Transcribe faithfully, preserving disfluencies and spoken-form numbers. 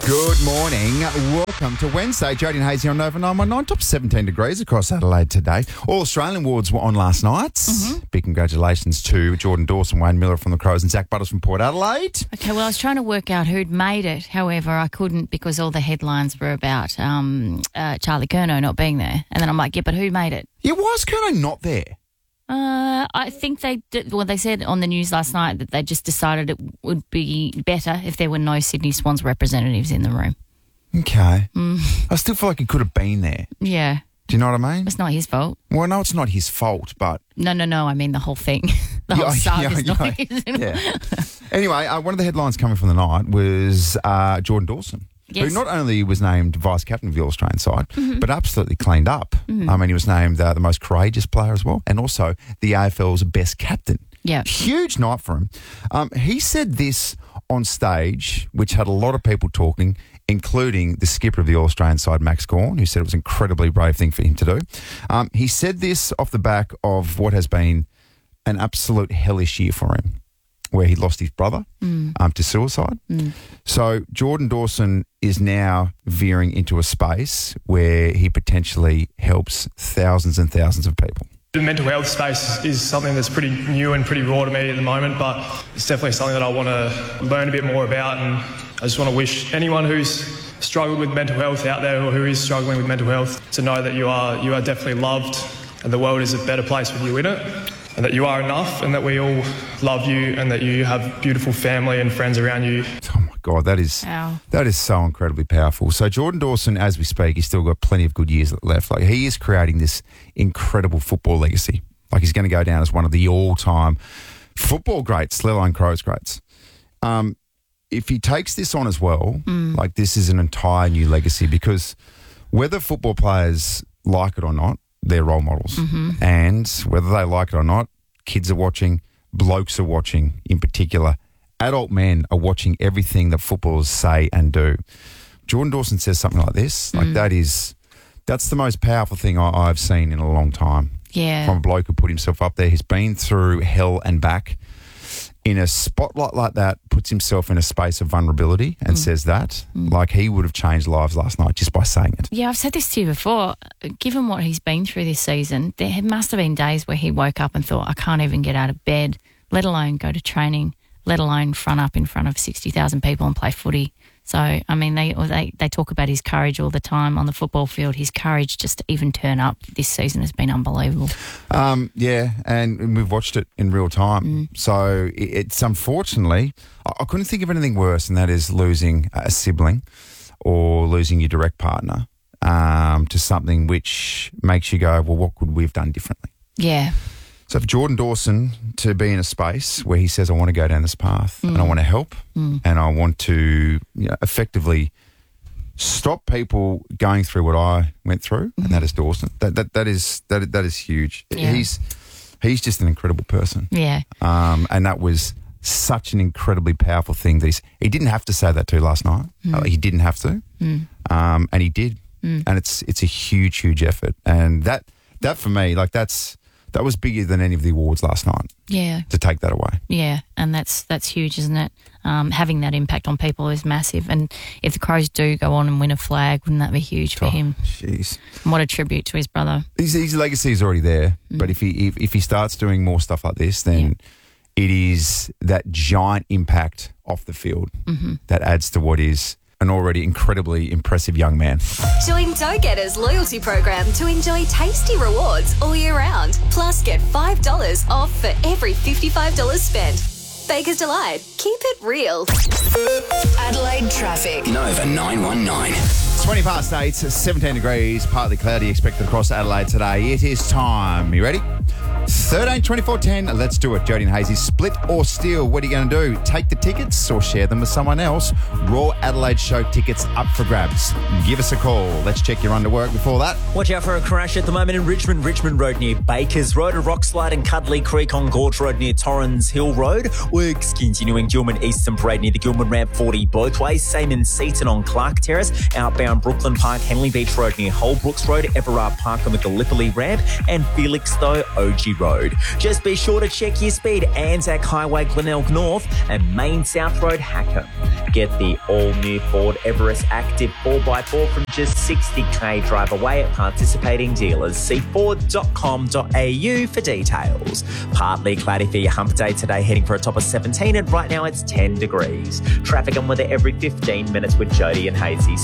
Good morning. Welcome to Wednesday. Jody and Hazy on Nova nine one nine. Top seventeen degrees across Adelaide today. All Australian awards were on last night. Mm-hmm. Big congratulations to Jordan Dawson, Wayne Miller from the Crows and Zach Butters from Port Adelaide. Okay, well, I was trying to work out who'd made it. However, I couldn't because all the headlines were about um, uh, Charlie Curnow not being there. And then I'm like, yeah, but who made it? Yeah, why is Curnow not there? Uh, I think they did, well, they said on the news last night that they just decided it would be better if there were no Sydney Swans representatives in the room. Okay. Mm. I still feel like he could have been there. Yeah. Do you know what I mean? It's not his fault. Well, no, it's not his fault, but... No, no, no, I mean the whole thing. The whole yeah, saga yeah, is not yeah, his. Yeah. Anyway, uh, one of the headlines coming from the night was uh, Jordan Dawson. Yes. Who not only was named vice-captain of the All-Australian side, mm-hmm. but absolutely cleaned up. Mm-hmm. I mean, he was named uh, the most courageous player as well, and also the A F L's best captain. Yeah. Huge night for him. Um, he said this on stage, which had a lot of people talking, including the skipper of the All-Australian side, Max Gawn, who said it was an incredibly brave thing for him to do. Um, he said this off the back of what has been an absolute hellish year for him, where he lost his brother mm. um, to suicide. Mm. So Jordan Dawson is now veering into a space where he potentially helps thousands and thousands of people. The mental health space is something that's pretty new and pretty raw to me at the moment, but it's definitely something that I want to learn a bit more about, and I just want to wish anyone who's struggled with mental health out there or who is struggling with mental health to know that you are you are definitely loved and the world is a better place with you in it, and that you are enough and that we all love you and that you have beautiful family and friends around you. Oh my God, that is Ow. that is so incredibly powerful. So Jordan Dawson, as we speak, he's still got plenty of good years left. Like, he is creating this incredible football legacy. Like, he's going to go down as one of the all-time football greats, let alone Crows greats. Um, if he takes this on as well, mm. like, this is an entire new legacy, because whether football players like it or not, they're role models. Mm-hmm. And whether they like it or not, kids are watching, blokes are watching in particular. Adult men are watching everything that footballers say and do. Jordan Dawson says something like this. Like, mm. that is, that's the most powerful thing I, I've seen in a long time. Yeah. From a bloke who put himself up there. He's been through hell and back. In a spotlight like that, puts himself in a space of vulnerability and mm. says that. Mm. Like, he would have changed lives last night just by saying it. Yeah, I've said this to you before. Given what he's been through this season, there must have been days where he woke up and thought, I can't even get out of bed, let alone go to training, let alone front up in front of sixty thousand people and play footy. So, I mean, they, they they talk about his courage all the time on the football field. His courage just to even turn up this season has been unbelievable. Um, yeah, and we've watched it in real time. Mm. So it's unfortunately, I couldn't think of anything worse, and that is losing a sibling or losing your direct partner um, to something which makes you go, well, what could we have done differently? Yeah. So for Jordan Dawson to be in a space where he says, I want to go down this path mm. and I want to help mm. and I want to, you know, effectively stop people going through what I went through, mm. and that is Dawson. That that that is that that is huge. Yeah. He's he's just an incredible person. Yeah. Um, and that was such an incredibly powerful thing that he's, he didn't have to say that to last night. Mm. Uh, he didn't have to, mm. um, and he did. Mm. And it's it's a huge, huge effort. And that that for me, like that's. That was bigger than any of the awards last night. Yeah. To take that away. Yeah, and that's that's huge, isn't it? Um, having that impact on people is massive. And if the Crows do go on and win a flag, wouldn't that be huge for oh, him? Jeez. And what a tribute to his brother. His, his legacy is already there, mm. but if he if, if he starts doing more stuff like this, then yeah. it is that giant impact off the field mm-hmm. that adds to what is an already incredibly impressive young man. Join Go Getters loyalty program to enjoy tasty rewards all year round. Plus, get five dollars off for every fifty-five dollars spent. Baker's Delight. Keep it real. Adelaide traffic. Nova nine one nine. twenty past eight, seventeen degrees, partly cloudy expected across Adelaide today. It is time. You ready? thirteen twenty-four ten. Let's do it. Jody and Hazy, split or steal? What are you going to do? Take the tickets or share them with someone else? Raw Adelaide show tickets up for grabs. Give us a call. Let's check your underwork before that. Watch out for a crash at the moment in Richmond. Richmond Road near Bakers Road. A rock slide in Cuddly Creek on Gorge Road near Torrens Hill Road. Works continuing Gilman Eastern Parade near the Gilman Ramp forty both ways. Same in Seaton on Clark Terrace. Outbound Brooklyn Park, Henley Beach Road near Holbrooks Road. Everard Park on the Gallipoli Ramp. And Felixstowe O G Road. Just be sure to check your speed Anzac Highway Glenelg North and Main South Road Hackham. Get the all-new Ford Everest Active four by four from just sixty k drive away at participating dealers. See ford dot com dot a u for details. Partly cloudy for your hump day today, heading for a top of seventeen, and right now it's ten degrees. Traffic and weather every fifteen minutes with Jody and Hazy.